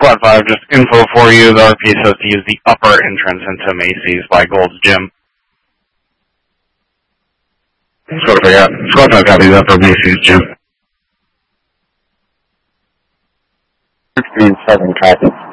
Squad 5, just info for you. The RP says to use the upper entrance into Macy's by Gold's Gym. Squad 5 copies upper Macy's Gym. 16-7 traffic.